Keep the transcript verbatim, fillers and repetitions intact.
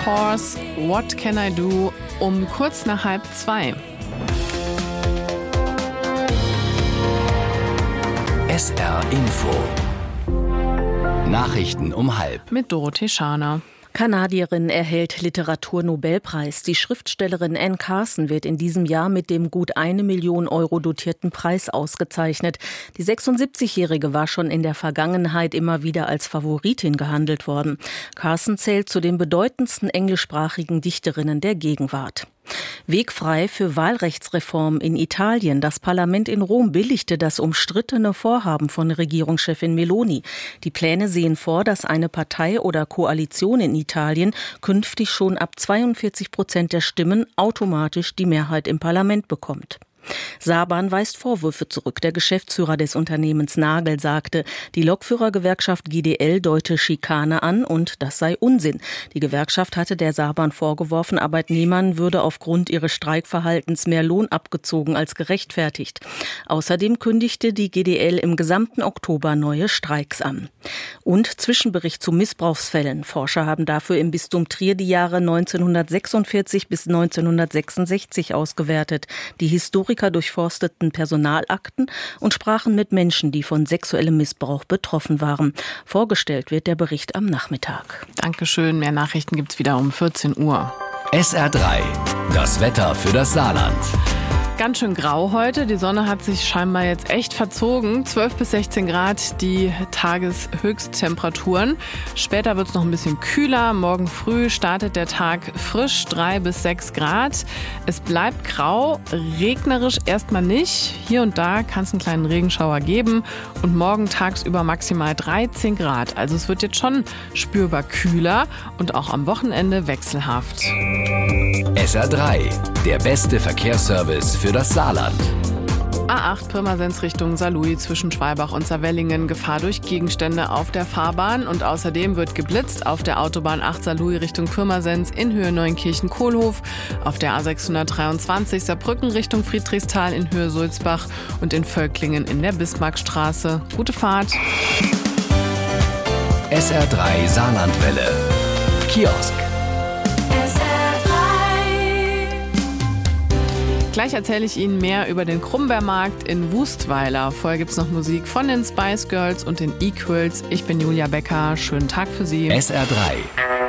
Horse, What Can I Do, um kurz nach halb zwei. S R Info. Nachrichten um halb. Mit Dorothee Scharner. Kanadierin erhält Literaturnobelpreis. Die Schriftstellerin Anne Carson wird in diesem Jahr mit dem gut eine Million Euro dotierten Preis ausgezeichnet. Die sechsundsiebzigjährige war schon in der Vergangenheit immer wieder als Favoritin gehandelt worden. Carson zählt zu den bedeutendsten englischsprachigen Dichterinnen der Gegenwart. Weg frei für Wahlrechtsreform in Italien. Das Parlament in Rom billigte das umstrittene Vorhaben von Regierungschefin Meloni. Die Pläne sehen vor, dass eine Partei oder Koalition in Italien künftig schon ab zweiundvierzig Prozent der Stimmen automatisch die Mehrheit im Parlament bekommt. Saban weist Vorwürfe zurück. Der Geschäftsführer des Unternehmens Nagel sagte, die Lokführergewerkschaft G D L deute Schikane an und das sei Unsinn. Die Gewerkschaft hatte der Saban vorgeworfen, Arbeitnehmern würde aufgrund ihres Streikverhaltens mehr Lohn abgezogen als gerechtfertigt. Außerdem kündigte die G D L im gesamten Oktober neue Streiks an. Und Zwischenbericht zu Missbrauchsfällen. Forscher haben dafür im Bistum Trier die Jahre neunzehnhundertsechsundvierzig bis neunzehnhundertsechsundsechzig ausgewertet. Die Historiker durchforsteten Personalakten und sprachen mit Menschen, die von sexuellem Missbrauch betroffen waren. Vorgestellt wird der Bericht am Nachmittag. Dankeschön. Mehr Nachrichten gibt's wieder um vierzehn Uhr. S R drei. Das Wetter für das Saarland. Ganz schön grau heute. Die Sonne hat sich scheinbar jetzt echt verzogen. zwölf bis sechzehn Grad die Tageshöchsttemperaturen. Später wird es noch ein bisschen kühler. Morgen früh startet der Tag frisch, drei bis sechs Grad. Es bleibt grau, regnerisch erstmal nicht. Hier und da kann es einen kleinen Regenschauer geben. Und morgen tagsüber maximal dreizehn Grad. Also es wird jetzt schon spürbar kühler und auch am Wochenende wechselhaft. S R drei. Der beste Verkehrsservice für das Saarland. A acht Pirmasens Richtung Saarlouis zwischen Schwalbach und Saarwellingen. Gefahr durch Gegenstände auf der Fahrbahn. Und außerdem wird geblitzt auf der Autobahn acht Saarlouis Richtung Pirmasens in Höhe Neunkirchen-Kohlhof. Auf der A sechshundertdreiundzwanzig Saarbrücken Richtung Friedrichsthal in Höhe Sulzbach. Und in Völklingen in der Bismarckstraße. Gute Fahrt. S R drei Saarlandwelle. Kiosk. Gleich erzähle ich Ihnen mehr über den Krummbeermarkt in Wustweiler. Vorher gibt es noch Musik von den Spice Girls und den Equals. Ich bin Julia Becker. Schönen Tag für Sie. S R drei.